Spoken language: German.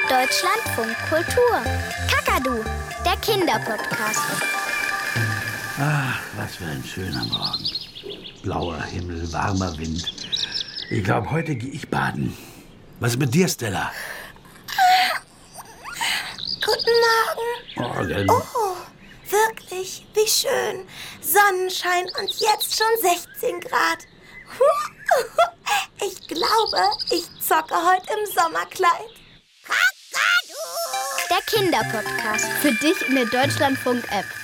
Deutschlandfunk Kultur. Kakadu, der Kinderpodcast. Ach, was für ein schöner Morgen. Blauer Himmel, warmer Wind. Ich glaube, heute gehe ich baden. Was ist mit dir, Stella? Guten Morgen. Morgen. Oh, wirklich, wie schön. Sonnenschein und jetzt schon 16 Grad. Ich glaube, ich zocke heute im Sommerkleid. Der Kinderpodcast. Für dich in der Deutschlandfunk-App.